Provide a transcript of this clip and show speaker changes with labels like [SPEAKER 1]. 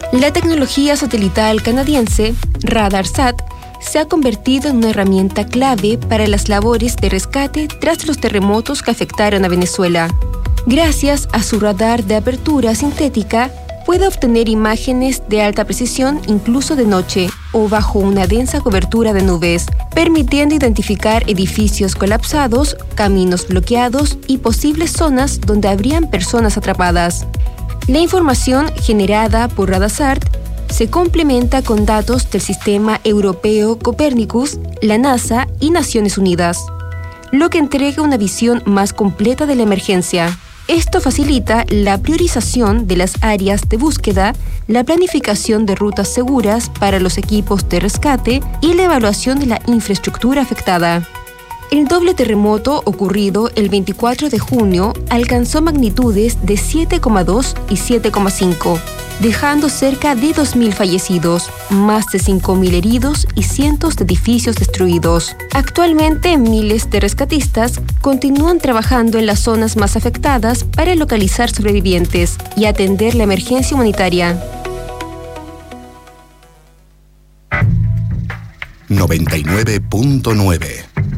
[SPEAKER 1] La tecnología satelital canadiense, RadarSat, se ha convertido en una herramienta clave para las labores de rescate tras los terremotos que afectaron a Venezuela. Gracias a su radar de apertura sintética, puede obtener imágenes de alta precisión incluso de noche o bajo una densa cobertura de nubes, permitiendo identificar edificios colapsados, caminos bloqueados y posibles zonas donde habrían personas atrapadas. La información generada por RadarSat se complementa con datos del Sistema Europeo Copernicus, la NASA y Naciones Unidas, lo que entrega una visión más completa de la emergencia. Esto facilita la priorización de las áreas de búsqueda, la planificación de rutas seguras para los equipos de rescate y la evaluación de la infraestructura afectada. El doble terremoto ocurrido el 24 de junio alcanzó magnitudes de 7,2 y 7,5, dejando cerca de 2.000 fallecidos, más de 5.000 heridos y cientos de edificios destruidos. Actualmente, miles de rescatistas continúan trabajando en las zonas más afectadas para localizar sobrevivientes y atender la emergencia humanitaria.
[SPEAKER 2] 99.9